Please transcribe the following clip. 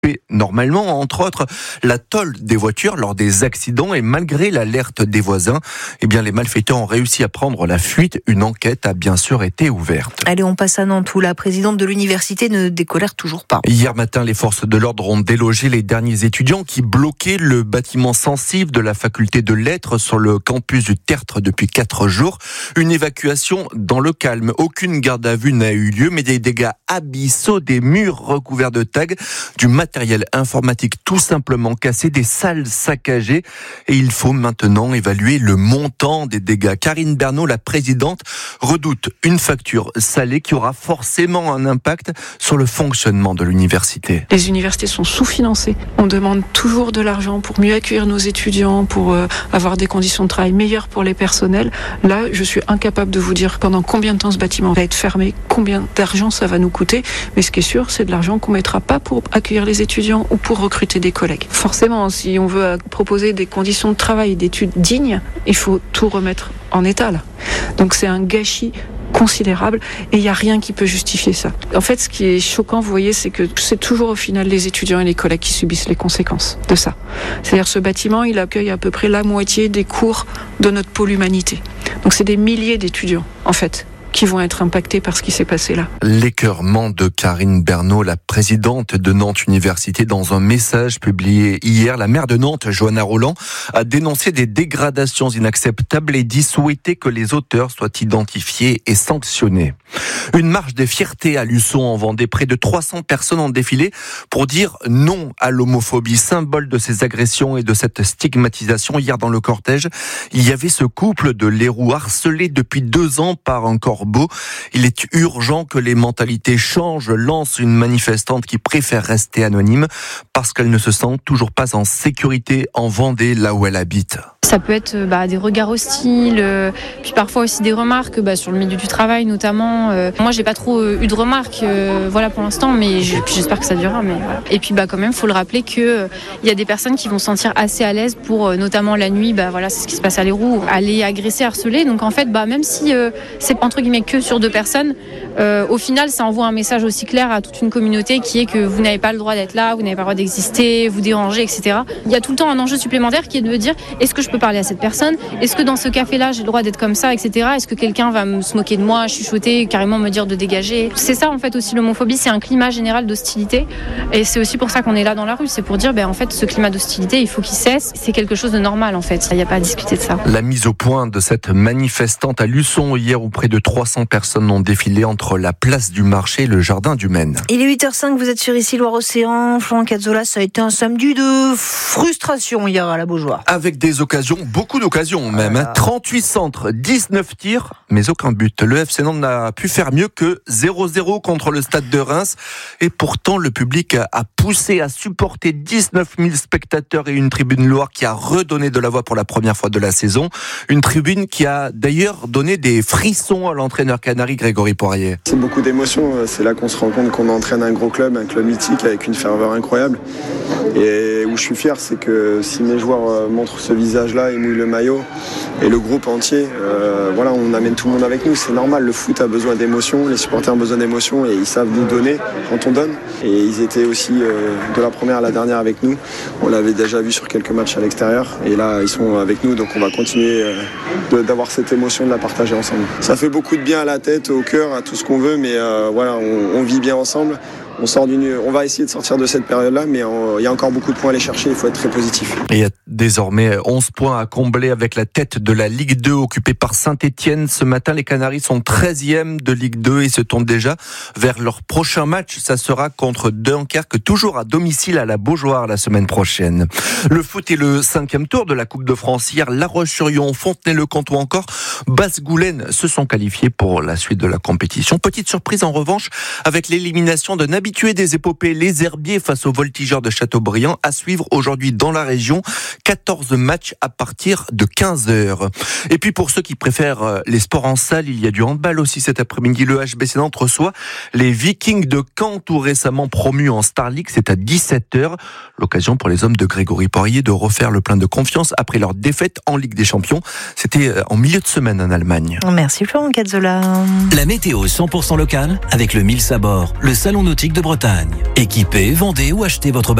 couper normalement, entre autres la tôle des voitures lors des accidents, et malgré l'alerte des voisins, les malfaiteurs ont réussi à prendre la fuite. Une enquête a bien sûr été ouverte. Allez, on passe à Nantes où la présidente de l'université ne décolère toujours pas. Hier matin, les forces de l'ordre ont délogé les derniers étudiants qui bloquaient le bâtiment sensible de la faculté de lettres sur le campus du Tertre depuis 4 jours. Une évacuation dans le calme. Aucune garde à vue n'a eu lieu, mais des dégâts abyssaux, des murs recouverts de tags, du matériel informatique tout simplement cassé, des salles saccagées. Et il faut maintenant évaluer le montant des dégâts. Karine Bernot, la présidente, redoute une facture salée qui aura forcément un impact sur le fonctionnement de l'université. Les universités sont sous-financées. On demande toujours de l'argent pour mieux accueillir nos étudiants, pour avoir des conditions de travail meilleures pour les personnels. Là, je suis incapable de vous dire pendant combien de temps ce bâtiment va être fermé, combien d'argent ça va nous coûter. Mais ce qui est sûr, c'est de l'argent qu'on mettra pas pour accueillir les étudiants ou pour recruter des collègues. Forcément, si on veut proposer des conditions de travail et d'études dignes, il faut tout remettre en état là. Donc c'est un gâchis considérable et il n'y a rien qui peut justifier ça. En fait, ce qui est choquant, vous voyez, c'est que c'est toujours au final les étudiants et les collègues qui subissent les conséquences de ça. C'est-à-dire ce bâtiment, il accueille à peu près la moitié des cours de notre pôle humanité. Donc c'est des milliers d'étudiants, en fait, qui vont être impactés par ce qui s'est passé là. L'écœurement de Karine Bernot, la présidente de Nantes Université. Dans un message publié hier, la maire de Nantes, Johanna Rolland, a dénoncé des dégradations inacceptables et dit souhaiter que les auteurs soient identifiés et sanctionnés. Une marche des fiertés à Luçon en Vendée. Près de 300 personnes ont défilé pour dire non à l'homophobie, symbole de ces agressions et de cette stigmatisation. Hier dans le cortège, il y avait ce couple de Léroux harcelé depuis 2 ans par un corbeau. Il est urgent que les mentalités changent, lance une manifestante qui préfère rester anonyme parce qu'elle ne se sent toujours pas en sécurité en Vendée, là où elle habite. Ça peut être des regards hostiles, puis parfois aussi des remarques sur le milieu du travail notamment. Moi, j'ai pas trop eu de remarques, pour l'instant, mais j'espère que ça durera. Mais voilà. Et puis quand même, faut le rappeler que il y a des personnes qui vont se sentir assez à l'aise pour, notamment la nuit, c'est ce qui se passe à Léroux, aller agresser, harceler. Donc en fait, même si c'est entre guillemets que sur 2 personnes, au final, ça envoie un message aussi clair à toute une communauté qui est que vous n'avez pas le droit d'être là, vous n'avez pas le droit d'exister, vous déranger, etc. Il y a tout le temps un enjeu supplémentaire qui est de me dire, est-ce que je peux parler à cette personne? Est-ce que dans ce café-là, j'ai le droit d'être comme ça, etc. Est-ce que quelqu'un va se moquer de moi, chuchoter, carrément me dire de dégager? C'est ça, en fait, aussi l'homophobie, c'est un climat général d'hostilité. Et c'est aussi pour ça qu'on est là dans la rue. C'est pour dire, en fait, ce climat d'hostilité, il faut qu'il cesse. C'est quelque chose de normal, en fait. Il n'y a pas à discuter de ça. La mise au point de cette manifestante à Luçon hier où près de 300 personnes ont défilé entre la place du marché et le jardin du Maine. Il est 8h05, vous êtes sur ici Loire-Océan. Florent Cazzola, ça a été un samedi de frustration hier à la Beaujoire. Avec des occasions, beaucoup d'occasions même. 38 centres, 19 tirs, mais aucun but. Le FC Nantes n'a pu faire mieux que 0-0 contre le Stade de Reims. Et pourtant, le public a poussé à supporter 19 000 spectateurs et une tribune Loire qui a redonné de la voix pour la première fois de la saison. Une tribune qui a d'ailleurs donné des frissons à l'entraîneur canari Grégory Poirier. C'est beaucoup d'émotions. C'est là qu'on se rend compte qu'on entraîne un gros club, un club mythique avec une ferveur incroyable. Et où je suis fier, c'est que si mes joueurs montrent ce visage-là, ils mouillent le maillot et le groupe entier, on amène tout le monde avec nous. C'est normal, le foot a besoin d'émotions, les supporters ont besoin d'émotions et ils savent nous donner quand on donne. Et ils étaient aussi de la première à la dernière avec nous. On l'avait déjà vu sur quelques matchs à l'extérieur et là ils sont avec nous, donc on va continuer d'avoir cette émotion, de la partager ensemble. Ça fait beaucoup de bien à la tête, au cœur, à tout ce qu'on veut, mais on vit bien ensemble. On va essayer de sortir de cette période-là, mais il y a encore beaucoup de points à aller chercher, il faut être très positif. Et il y a désormais 11 points à combler avec la tête de la Ligue 2 occupée par Saint-Etienne. Ce matin, les Canaries sont 13e de Ligue 2 et se tournent déjà vers leur prochain match. Ça sera contre Dunkerque, toujours à domicile à la Beaujoire la semaine prochaine. Le foot est le 5e tour de la Coupe de France. Hier, La Roche-sur-Yon, Fontenay-le-Comte ou encore Basse-Goulaine se sont qualifiés pour la suite de la compétition. Petite surprise en revanche avec l'élimination d'un habitué des épopées, les Herbiers face aux Voltigeurs de Châteaubriand, à suivre aujourd'hui dans la région. 14 matchs à partir de 15h. Et puis pour ceux qui préfèrent les sports en salle, il y a du handball aussi cet après-midi. Le HBC Nantes reçoit les Vikings de Caen, tout récemment promus en Star League. C'est à 17h. L'occasion pour les hommes de Grégory Poirier de refaire le plein de confiance après leur défaite en Ligue des Champions. C'était en milieu de semaine en Allemagne. Merci Florent Cazzola. La météo 100% locale avec le Mills à bord, le salon nautique de Bretagne. Équipez, vendez ou achetez votre bateau